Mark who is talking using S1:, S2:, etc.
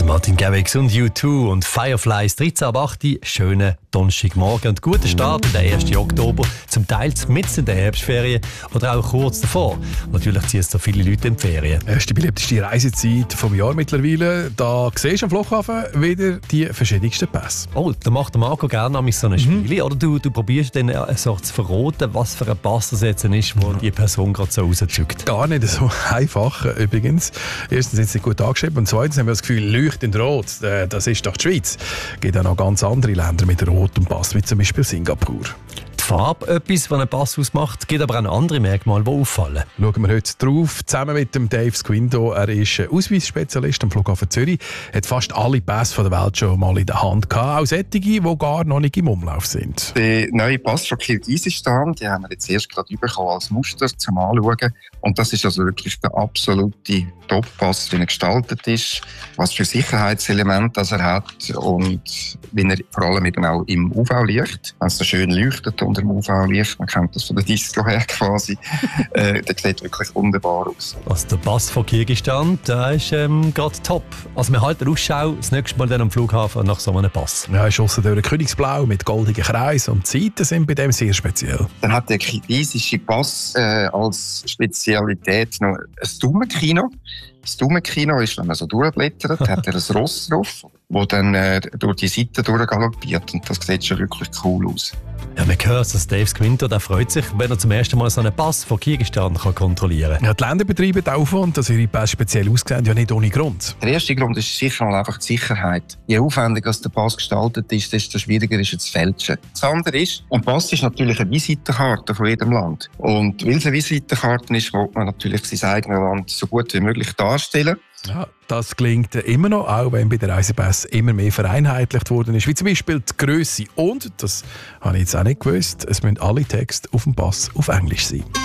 S1: Der Martin Garrix und U2 und Fireflies 13 ab 8 schönen Donnerstagmorgen und guten Start in den 1. Oktober, zum Teil mitten in der Herbstferien oder auch kurz davor. Natürlich ziehen es so viele Leute in die Ferien.
S2: Das ist die beliebteste Reisezeit vom Jahr mittlerweile. Da siehst du am Flughafen wieder die verschiedensten Pässe.
S1: Oh, da macht der Marco gerne so ein Spiel, oder du probierst dann so zu verraten, was für ein Pass das jetzt ist, wo die Person gerade so rauszückt.
S2: Gar nicht so einfach übrigens. Erstens sind sie nicht gut angeschrieben und zweitens haben wir das Gefühl, leuchtend rot, das ist doch die Schweiz. Es gibt auch noch ganz andere Länder mit rotem Pass, wie zum Beispiel Singapur.
S1: Die Farbe etwas, was einen Pass ausmacht, es gibt aber auch noch andere Merkmale, die auffallen.
S2: Schauen wir heute drauf, zusammen mit dem Dave Squindo. Er ist Ausweisspezialist am Flughafen Zürich, hat fast alle Pässe der Welt schon mal in der Hand gehabt, auch solche, die gar noch nicht im Umlauf sind.
S3: Der neue Pass von Kirgisistan, die haben wir jetzt erst gerade bekommen als Muster zum Anschauen. Und das ist also wirklich der absolute Top-Pass, wie er gestaltet ist, was für Sicherheitselemente er hat und wie er vor allem eben auch im UV-Licht, wenn es so schön leuchtet unter dem UV-Licht, man kennt das von der Disco her quasi, der sieht wirklich wunderbar aus.
S1: Also der Pass von Kirgisistan, der ist gerade top. Also wir halten Ausschau das nächste Mal dann am Flughafen nach so einem Pass.
S2: Ja, ist ausser durch Königsblau mit goldigen Kreisen und die Seiten sind bei dem sehr speziell.
S3: Dann hat der kirgisische Pass als Spezialität noch ein Daumenkino. Das Daumenkino ist, wenn man so durchblättert, hat er ein Ross drauf, das dann durch die Seite durchgaloppiert. Und das sieht schon wirklich cool aus.
S1: Ja, man hört, dass Dave Squinto, der freut sich, wenn er zum ersten Mal so einen Pass von Kirgisistan kontrollieren kann.
S2: Ja, die Länder betreiben den Aufwand, dass ihre Pässe speziell aussehen, ja nicht ohne Grund.
S3: Der erste Grund ist sicher mal einfach die Sicherheit. Je aufwendiger der Pass gestaltet ist, desto schwieriger ist es zu fälschen. Das andere ist, und Pass ist natürlich eine Visitenkarte von jedem Land. Und weil es eine Visitenkarte ist, will man natürlich sein eigenes Land so gut wie möglich darstellen.
S2: Ja, das gelingt immer noch, auch wenn bei den Reisepässen immer mehr vereinheitlicht worden ist. Wie zum Beispiel die Grösse. Und, das habe ich jetzt auch nicht gewusst, es müssen alle Texte auf dem Pass auf Englisch sein.